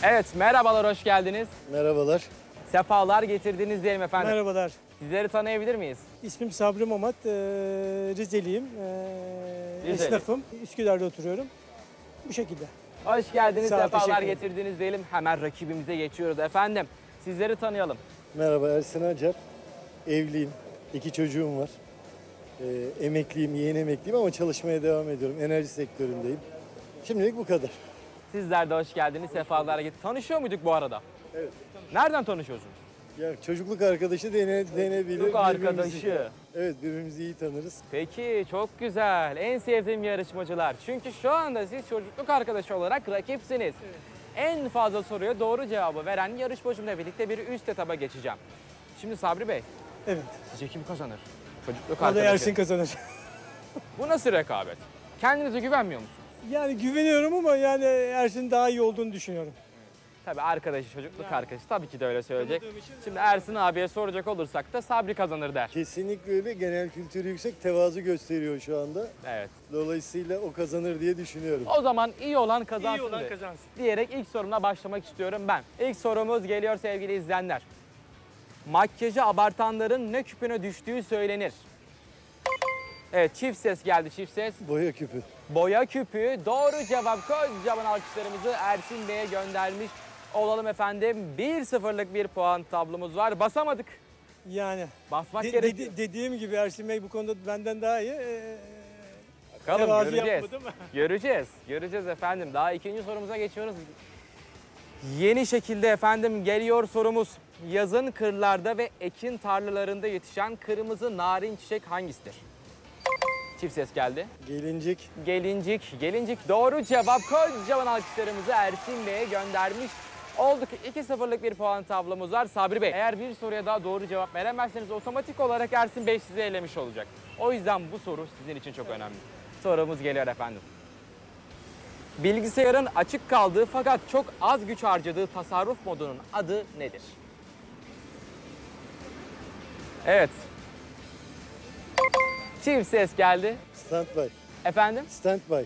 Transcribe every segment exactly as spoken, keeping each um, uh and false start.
Evet, merhabalar, hoş geldiniz. Merhabalar. Sefalar getirdiniz diyelim efendim. Merhabalar. Sizleri tanıyabilir miyiz? İsmim Sabri Mamat. Ee, Rizeliyim. Ee, Rizeli. Esnafım. Üsküdar'da oturuyorum. Bu şekilde. Hoş geldiniz, Sağ ol, sefalar teşekkür ederim. getirdiniz diyelim. Hemen rakibimize geçiyoruz efendim. Sizleri tanıyalım. Merhaba, Ersin Acar. Evliyim. İki çocuğum var. Ee, emekliyim, yeni emekliyim ama çalışmaya devam ediyorum. Enerji sektöründeyim. Şimdilik bu kadar. Sizler de hoş geldiniz, sefalar getirdiniz. Tanışıyor muyduk bu arada? Evet. Nereden tanışıyorsunuz? Ya çocukluk arkadaşı dene, denebilir. Çocukluk Birbirimizi- arkadaşı. Evet, birbirimizi iyi tanırız. Peki, çok güzel. En sevdiğim yarışmacılar. Çünkü şu anda siz çocukluk arkadaşı olarak rakipsiniz. En fazla soruya doğru cevabı veren yarışmacımla birlikte bir üst etaba geçeceğim. Şimdi Sabri Bey, Evet. sizce kim kazanır? Çocukluk O da arkadaşı. Ersin kazanır. Bu nasıl rekabet? Kendinize güvenmiyor musunuz? Yani güveniyorum ama yani Ersin daha iyi olduğunu düşünüyorum. Tabii arkadaşı, çocukluk arkadaşı tabii ki de öyle söyleyecek. Tanıdığım için Şimdi Ersin abiye soracak olursak da Sabri kazanır der. Kesinlikle öyle. Genel kültürü yüksek, tevazu gösteriyor şu anda. Evet. Dolayısıyla o kazanır diye düşünüyorum. O zaman iyi olan kazansın, İyi olan de- kazansın. diyerek ilk sorumla başlamak istiyorum ben. İlk sorumuz geliyor sevgili izleyenler. Makyajı abartanların ne küpüne düştüğü söylenir. Evet, çift ses geldi, çift ses. Boya küpü. Boya küpü doğru cevap. Kocaman alkışlarımızı Ersin Bey'e göndermiş olalım efendim. bir sıfırlık bir puan tablomuz var. Basamadık. Yani Basmak de- gerekiyor. dedi- dediğim gibi Ersin Bey bu konuda benden daha iyi. Ee, Bakalım, tevazu göreceğiz. yapmadım. Göreceğiz. Göreceğiz efendim. Daha ikinci sorumuza geçiyoruz. Yeni şekilde efendim geliyor sorumuz. Yazın kırlarda ve ekin tarlalarında yetişen kırmızı narin çiçek hangisidir? Çift ses geldi. Gelincik. Gelincik. Gelincik doğru cevap. Kocaman alkışlarımızı Ersin Bey'e göndermiş olduk. iki sıfırlık bir puan tablomuz var. Sabri Bey, eğer bir soruya daha doğru cevap veremezseniz otomatik olarak Ersin Bey sizi elemiş olacak. O yüzden bu soru sizin için çok önemli. Sorumuz geliyor efendim. Bilgisayarın açık kaldığı fakat çok az güç harcadığı tasarruf modunun adı nedir? Evet. Çift ses geldi. Standby. Efendim? Standby.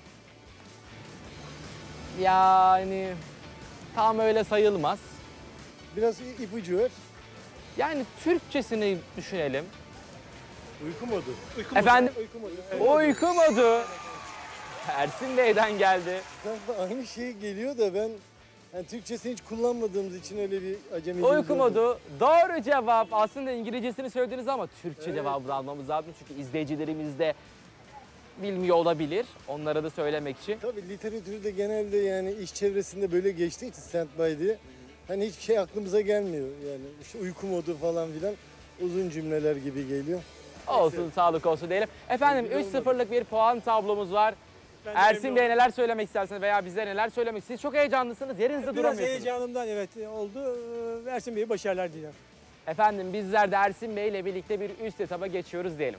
Yani tam öyle sayılmaz. Biraz ipucu ver. Yani Türkçesini düşünelim. Uyku modu. Efendim? Uyku modu. Uyku modu. Ersin Bey'den geldi. Standby aynı şey geliyor da ben yani Türkçesini hiç kullanmadığımız için öyle bir acemiliğimiz Uyku oldu. modu doğru cevap. Aslında İngilizcesini söylediniz ama Türkçe cevabını almamız lazım. Çünkü izleyicilerimiz de bilmiyor olabilir. Onlara da söylemek için. Tabii literatürde genelde yani iş çevresinde böyle geçtiği için standby diye hani hiç şey aklımıza gelmiyor. Yani işte uyku modu falan filan uzun cümleler gibi geliyor. Olsun, sağlık olsun diyelim. Efendim üç sıfırlık bir puan tablomuz var. Ben de Ersin memnun Bey oldum. neler söylemek istersiniz veya bize neler söylemek istersiniz? Çok heyecanlısınız, yerinizde Biraz duramıyorsunuz. heyecanımdan evet oldu. Ee, Ersin Bey'e başarılar diliyorum. Efendim bizler de Ersin Bey ile birlikte bir üst etaba geçiyoruz diyelim.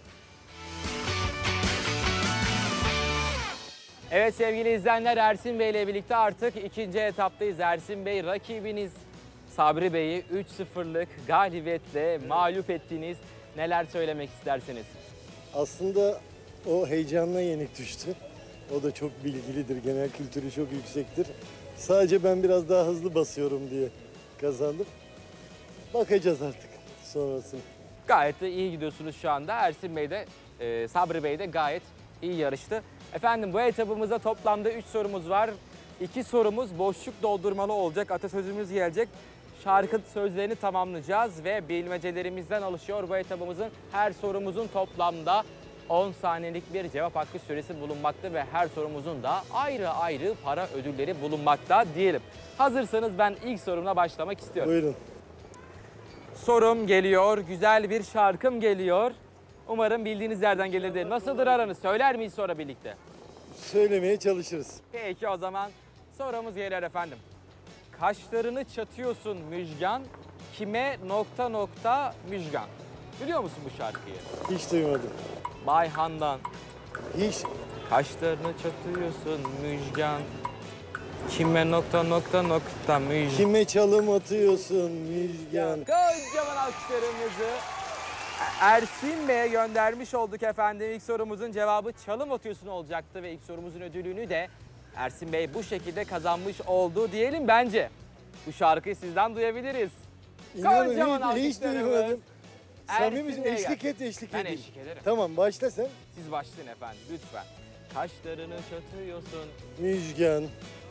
Evet sevgili izleyenler, Ersin Bey ile birlikte artık ikinci etaptayız. Ersin Bey rakibiniz Sabri Bey'i üç sıfırlık galibiyetle mağlup ettiniz. Neler söylemek istersiniz? Aslında o heyecanla yenik düştü. O da çok bilgilidir, genel kültürü çok yüksektir. Sadece ben biraz daha hızlı basıyorum diye kazandım. Bakacağız artık sonrasını. Gayet de iyi gidiyorsunuz şu anda. Ersin Bey de e, Sabri Bey de gayet iyi yarıştı. Efendim bu etabımızda toplamda üç sorumuz var. iki sorumuz boşluk doldurmalı olacak. Atasözümüz gelecek. Şarkı sözlerini tamamlayacağız ve bilmecelerimizden alışıyor bu etabımızın. Her sorumuzun toplamda on saniyelik bir cevap hakkı süresi bulunmakta ve her sorumuzun da ayrı ayrı para ödülleri bulunmakta diyelim. Hazırsanız ben ilk sorumla başlamak istiyorum. Buyurun. Sorum geliyor, güzel bir şarkım geliyor. Umarım bildiğiniz yerden gelir diye. Nasıldır aranız? Söyler miyiz sonra birlikte? Söylemeye çalışırız. Peki o zaman sorumuz geliyor efendim. Kaşlarını çatıyorsun Müjgan, kime nokta nokta Müjgan. Biliyor musun bu şarkıyı? Hiç duymadım. Bay Handan. Hiç. Kaşlarını çatıyorsun Müjgan, kime nokta nokta nokta Müjgan. Kime çalım atıyorsun Müjgan? Kocaman alkışlarımızı Ersin Bey'e göndermiş olduk efendim. İlk sorumuzun cevabı çalım atıyorsun olacaktı ve ilk sorumuzun ödülünü de Ersin Bey bu şekilde kazanmış oldu diyelim bence. Bu şarkıyı sizden duyabiliriz. İnanın Kocaman hiç, hiç alkışlarımız duymadım. Samimi Ersin misin? Bey'e Eşlik gelsin. et, eşlik Ben edeyim. eşlik ederim. Tamam, başla sen. Siz başlayın efendim lütfen. Kaşlarını çatıyorsun. Müjgan.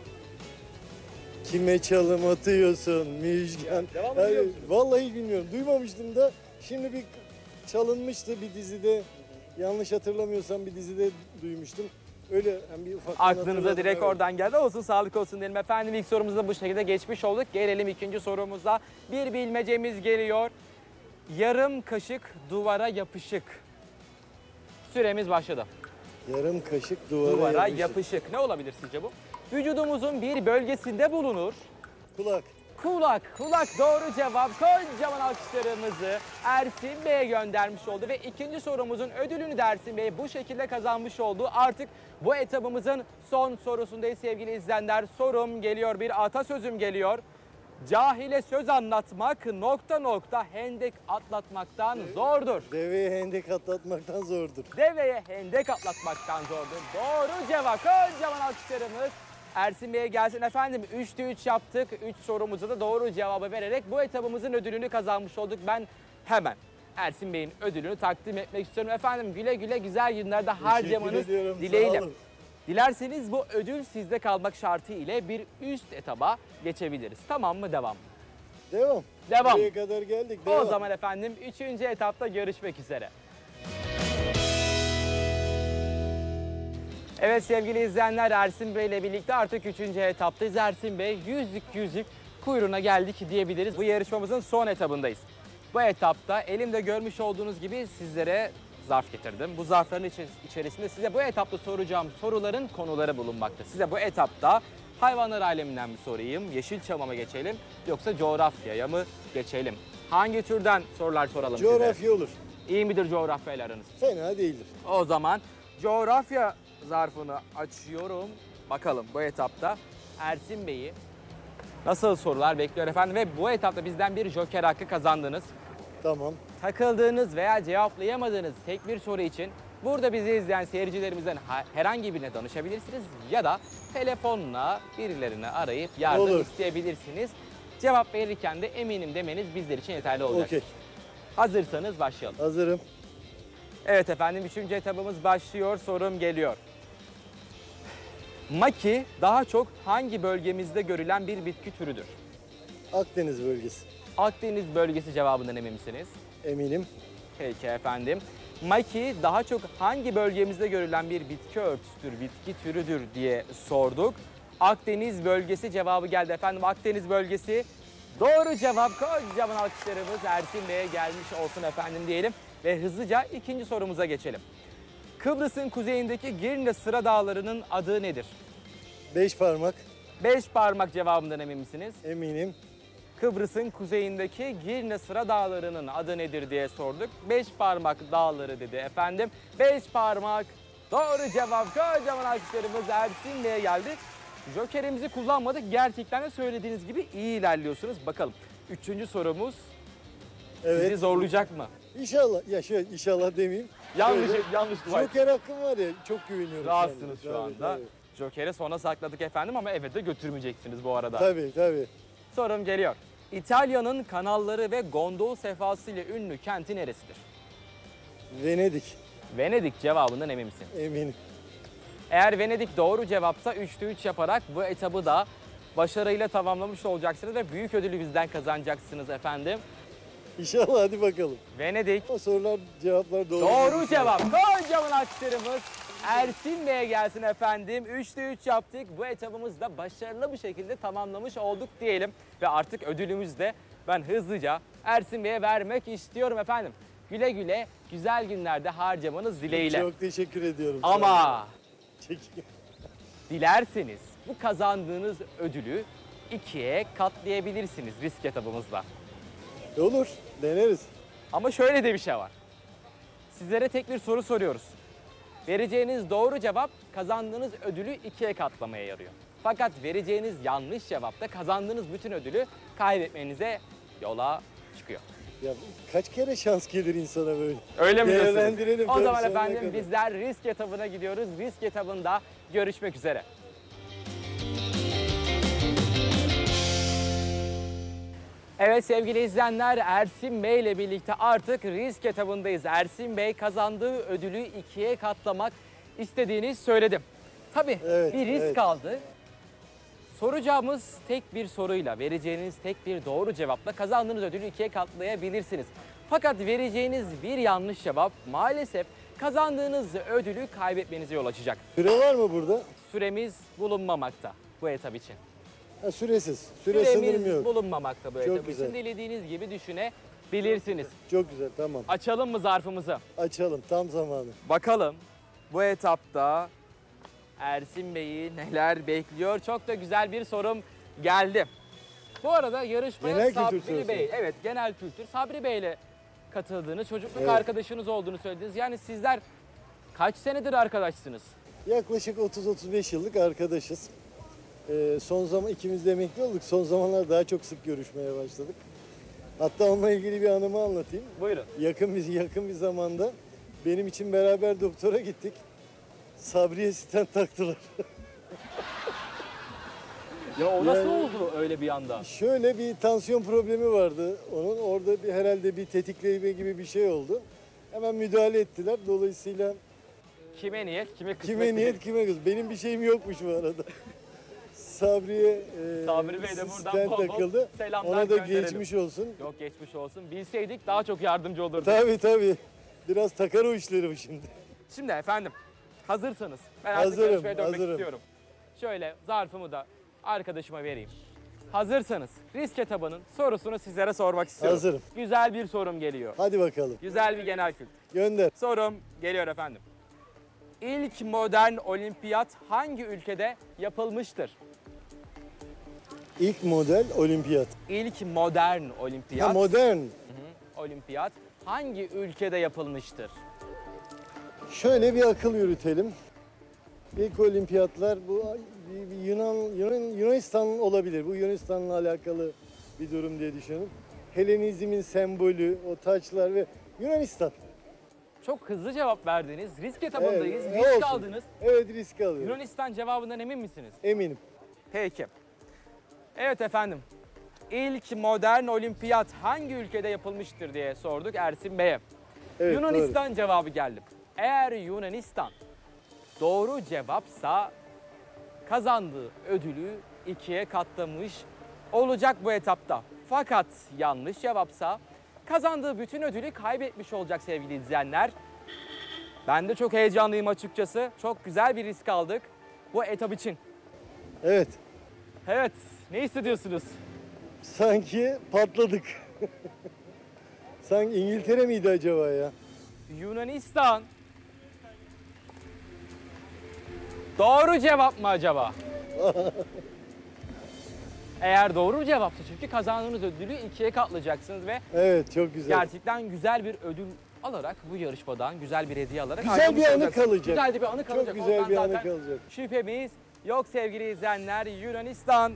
Kime çalım atıyorsun Müjgan? Devam Hayır, ediyor musunuz? vallahi bilmiyorum. Duymamıştım da şimdi bir çalınmıştı bir dizide. Yanlış hatırlamıyorsam bir dizide duymuştum. Öyle yani bir ufak Aklınıza direkt oradan geldi. Olsun sağlık olsun diyelim efendim. İlk sorumuzu da bu şekilde geçmiş olduk. Gelelim ikinci sorumuza. Bir bilmecemiz geliyor. Yarım kaşık duvara yapışık. Süremiz başladı. Yarım kaşık duvara, Duvara yapışık. yapışık. Ne olabilir sizce bu? Vücudumuzun bir bölgesinde bulunur. Kulak. Kulak, kulak doğru cevap. Kocaman alkışlarımızı Ersin Bey'e göndermiş oldu ve ikinci sorumuzun ödülünü de Ersin Bey bu şekilde kazanmış oldu. Artık bu etabımızın son sorusundayız sevgili izleyenler. Sorum geliyor, bir atasözüm geliyor. Cahile söz anlatmak nokta nokta hendek atlatmaktan zordur. Deveye hendek atlatmaktan zordur. Deveye hendek atlatmaktan zordur. Doğru cevap. Kocaman alkışlarımız Ersin Bey'e gelsin efendim. üçte üç yaptık. üç sorumuza da doğru cevabı vererek bu etabımızın ödülünü kazanmış olduk. Ben hemen Ersin Bey'in ödülünü takdim etmek istiyorum. Efendim güle güle güzel günlerde harcamanız ediyorum, sağ dileğiyle. olun. Dilerseniz bu ödül sizde kalmak şartı ile bir üst etaba geçebiliriz. Tamam mı? Devam mı? Devam. Devam. Buraya kadar geldik. O Devam. zaman efendim üçüncü etapta görüşmek üzere. Evet sevgili izleyenler, Ersin Bey ile birlikte artık üçüncü etaptayız. Ersin Bey yüzlük yüzlük kuyruğuna geldik diyebiliriz. Bu yarışmamızın son etabındayız. Bu etapta elimde görmüş olduğunuz gibi sizlere zarf getirdim. Bu zarfların içi- içerisinde size bu etapta soracağım soruların konuları bulunmakta. Size bu etapta hayvanlar aleminden mi sorayım, Yeşilçam'a mı geçelim yoksa coğrafyaya mı geçelim? Hangi türden sorular soralım size? Coğrafya olur. İyi midir coğrafyayla aranız? Fena değildir. O zaman coğrafya zarfını açıyorum. Bakalım bu etapta Ersin Bey'i nasıl sorular bekliyor efendim ve bu etapta bizden bir joker hakkı kazandınız. Tamam. Takıldığınız veya cevaplayamadığınız tek bir soru için burada bizi izleyen seyircilerimizden ha- herhangi birine danışabilirsiniz ya da telefonla birilerini arayıp yardım Olur. isteyebilirsiniz. Cevap verirken de eminim demeniz bizler için yeterli olacak. Okey. Hazırsanız başlayalım. Hazırım. Evet efendim üçüncü etabımız başlıyor. Sorum geliyor. Maki daha çok hangi bölgemizde görülen bir bitki türüdür? Akdeniz bölgesi. Akdeniz bölgesi cevabından emin misiniz? Eminim. Peki efendim. Maki daha çok hangi bölgemizde görülen bir bitki örtüsüdür, bitki türüdür diye sorduk. Akdeniz bölgesi cevabı geldi efendim. Akdeniz bölgesi doğru cevap. Kocaman alkışlarımız Ersin Bey'e gelmiş olsun efendim diyelim. Ve hızlıca ikinci sorumuza geçelim. Kıbrıs'ın kuzeyindeki Girne Sıra Dağları'nın adı nedir? Beş parmak. Beş parmak cevabından emin misiniz? Eminim. Kıbrıs'ın kuzeyindeki Girne Sıra Dağları'nın adı nedir diye sorduk. Beş parmak dağları dedi efendim. Beş parmak doğru cevap. Kocaman alkışlarımız Ersin Bey'e geldi. Jokerimizi kullanmadık. Gerçekten de söylediğiniz gibi iyi ilerliyorsunuz. Bakalım üçüncü sorumuz Evet. sizi zorlayacak mı? İnşallah. Ya şöyle inşallah demeyeyim. Yanlış, Şöyle, yanlış dua. Joker hakkım var ya, çok güveniyorum. Rahatsınız kendime. şu Tabii, anda. Tabii, Joker'i sona sakladık efendim ama eve de götürmeyeceksiniz bu arada. tabii. tabii. Sorum geliyor. İtalya'nın kanalları ve gondol sefası ile ünlü kenti neresidir? Venedik. Venedik cevabından emin misin? Eminim. Eğer Venedik doğru cevapsa üçte üç yaparak bu etabı da başarıyla tamamlamış olacaksınız ve büyük ödülü bizden kazanacaksınız efendim. İnşallah, hadi bakalım. Venedik O sorular, cevaplar doğru. doğru cevap. Kocaman alkışlarımız Ersin Bey'e gelsin efendim. üçte üç yaptık. Bu etabımızı da başarılı bir şekilde tamamlamış olduk diyelim. Ve artık ödülümüzü de ben hızlıca Ersin Bey'e vermek istiyorum efendim. Güle güle güzel günlerde harcamanız dileğiyle. Çok teşekkür ediyorum. Ama Çekil. dilerseniz bu kazandığınız ödülü ikiye katlayabilirsiniz risk etabımızla. Olur, deneriz. Ama şöyle de bir şey var. Sizlere tek bir soru soruyoruz. Vereceğiniz doğru cevap kazandığınız ödülü ikiye katlamaya yarıyor. Fakat vereceğiniz yanlış cevap da kazandığınız bütün ödülü kaybetmenize yola çıkıyor. Ya kaç kere şans gelir insana böyle? Öyle mi diyorsunuz? Değerlendirelim O tabii zaman sonuna efendim kadar. bizler risk etabına gidiyoruz. Risk etabında görüşmek üzere. Evet sevgili izleyenler, Ersin Bey ile birlikte artık risk etabındayız. Ersin Bey kazandığı ödülü ikiye katlamak istediğini söyledi. Tabii Evet, bir risk evet. kaldı. Soracağımız tek bir soruyla, vereceğiniz tek bir doğru cevapla kazandığınız ödülü ikiye katlayabilirsiniz. Fakat vereceğiniz bir yanlış cevap maalesef kazandığınız ödülü kaybetmenize yol açacak. Süre var mı burada? Süremiz bulunmamakta bu etap için. Ha, süresiz. Süre sınırım Süremiz yok. bulunmamakta bu Çok etap güzel. için. Dilediğiniz gibi düşünebilirsiniz. Çok güzel, tamam. Açalım mı zarfımızı? Açalım, tam zamanı. Bakalım bu etapta Ersin Bey'i neler bekliyor? Çok da güzel bir sorum geldi. Bu arada yarışmaya Genel kültür Sabri sorusu. Bey, evet genel kültür, Sabri Bey ile katıldığınız, çocukluk Evet. arkadaşınız olduğunu söylediniz. Yani sizler kaç senedir arkadaşsınız? Yaklaşık otuz otuz beş yıllık arkadaşız. Ee, son zaman ikimiz de emekli olduk. Son zamanlar daha çok sık görüşmeye başladık. Hatta onunla ilgili bir anımı anlatayım. Buyurun. Yakın bir yakın bir zamanda benim için beraber doktora gittik. Sabriye stent taktılar. Ya o nasıl Yani- oldu öyle bir anda? Şöyle bir tansiyon problemi vardı. Onun orada bir herhalde bir tetikleme gibi bir şey oldu. Hemen müdahale ettiler. Dolayısıyla Kime niyet, kime kısmet? kime niyet kime kız. Benim bir şeyim yokmuş bu arada. Sabriye e, Sabri Bey de buradan stent bol bol takıldı. selamlar Ona da gönderelim. geçmiş olsun. Yok geçmiş olsun. Bilseydik daha çok yardımcı olurduk. Tabii tabii. Biraz takar o işleri bu şimdi. Şimdi efendim hazırsanız ben artık Hazırım, yarışmaya dönmek hazırım. istiyorum. Şöyle zarfımı da arkadaşıma vereyim. Hazırsanız risk etabının sorusunu sizlere sormak istiyorum. Hazırım. Güzel bir sorum geliyor. Hadi bakalım. Güzel bir genel kültür. Gönder. Sorum geliyor efendim. İlk modern olimpiyat hangi ülkede yapılmıştır? İlk model olimpiyat. İlk modern olimpiyat, Ha, modern. olimpiyat hangi ülkede yapılmıştır? Şöyle bir akıl yürütelim. İlk olimpiyatlar bu bir- bir Yunan, Yunan Yunanistan olabilir. Bu Yunanistan'la alakalı bir durum diye düşünüyorum. Helenizmin sembolü, o taçlar ve Yunanistan. Çok hızlı cevap verdiniz. Risk etabındayız. Evet, Risk olsun. aldınız. Evet, risk alıyorum. Yunanistan cevabından emin misiniz? Eminim. Peki. Evet efendim. İlk modern olimpiyat hangi ülkede yapılmıştır diye sorduk Ersin Bey'e. Evet, Yunanistan cevabı geldi. Eğer Yunanistan doğru cevapsa kazandığı ödülü ikiye katlamış olacak bu etapta. Fakat yanlış cevapsa kazandığı bütün ödülü kaybetmiş olacak sevgili izleyenler. Ben de çok heyecanlıyım açıkçası. Çok güzel bir risk aldık bu etap için. doğru. Evet. Evet, ne hissediyorsunuz? Sanki patladık. Sanki İngiltere miydi acaba ya? Yunanistan. Doğru cevap mı acaba? Eğer doğru cevapsa çünkü kazandığınız ödülü ikiye katlayacaksınız ve Evet, çok güzel. gerçekten güzel bir ödül alarak bu yarışmadan güzel bir hediye alarak Güzel ayrılmış bir anı olacaksınız. kalacak. Güzel de bir anı kalacak. Çok güzel Ondan bir anı zaten kalacak. şüphemiz yok sevgili izleyenler. Yunanistan.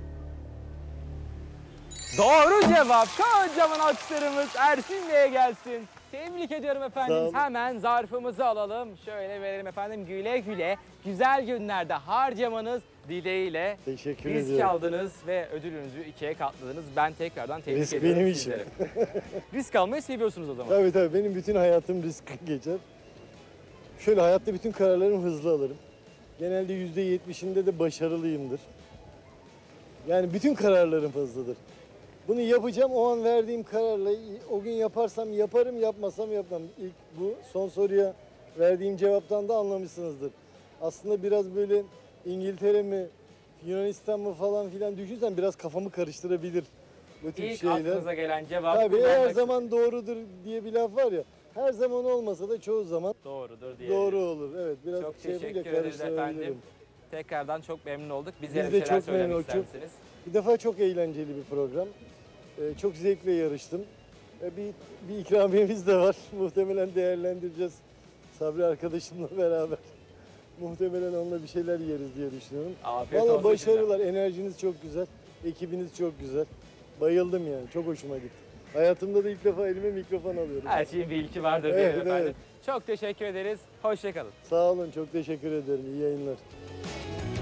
Doğru cevap. Kocaman alkışlarımız Ersin Bey'e gelsin. Tebrik ediyorum Sağ efendim. olun. Hemen zarfımızı alalım. Şöyle verelim efendim. Güle güle güzel günlerde harcamanız dileğiyle. Teşekkür Risk ediyorum. aldınız ve ödülünüzü ikiye katladınız. Ben tekrardan tebrik Risk ediyorum benim sizlere. Risk almayı seviyorsunuz o zaman. Tabii tabii, benim bütün hayatım risk geçer. Şöyle hayatta bütün kararlarımı hızlı alırım. Genelde yüzde yetmişinde de başarılıyımdır. Yani bütün kararlarım hızlıdır. Bunu yapacağım, o an verdiğim kararla o gün yaparsam yaparım, yapmasam yapmam. İlk bu son soruya verdiğim cevaptan da anlamışsınızdır. Aslında biraz böyle İngiltere mi, Yunanistan mı falan filan düşünsem biraz kafamı karıştırabilir bu tip İlk şeyler. aklınıza gelen cevap Tabii her kullanmak zaman doğrudur diye bir laf var ya. Her zaman olmasa da çoğu zaman doğrudur diye. doğru olur. Evet, biraz Çok şey yapınca teşekkür ederiz karıştırabilirim. efendim. Tekrardan çok memnun olduk. Bize Biz bir de şeyler çok söylemek memnun ister olduk. misiniz? Bir defa çok eğlenceli bir program. Ee, çok zevkle yarıştım. Ee, bir, bir ikramiyemiz de var. Muhtemelen değerlendireceğiz. Sabri arkadaşımla beraber. Muhtemelen onunla bir şeyler yeriz diye düşünüyorum. Afiyet Valla olsun başarılar. Enerjiniz çok güzel. Ekibiniz çok güzel. Bayıldım yani. Çok hoşuma gitti. Hayatımda da ilk defa elime mikrofon alıyorum. Her şeyin bir ilki vardır Evet, diyelim efendim. evet. Çok teşekkür ederiz. Hoşçakalın. Sağ olun. Çok teşekkür ederim. İyi yayınlar.